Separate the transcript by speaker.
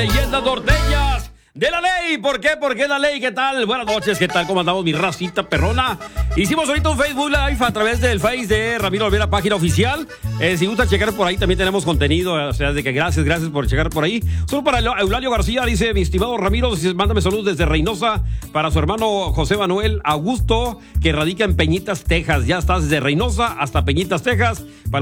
Speaker 1: Leyendas norteñas de la ley. ¿Por qué? ¿Por qué la ley? ¿Qué tal? Buenas noches, ¿qué tal? ¿Cómo andamos, mi racita perrona? Hicimos ahorita un Facebook Live a través del Face de Ramiro Olvera, página oficial. Si gusta checar por ahí, también tenemos contenido. O sea, de que gracias por checar por ahí. Solo para Eulalio García, dice: mi estimado Ramiro, mándame saludos desde Reynosa para su hermano José Manuel Augusto, que radica en Peñitas, Texas. Ya estás desde Reynosa hasta Peñitas, Texas.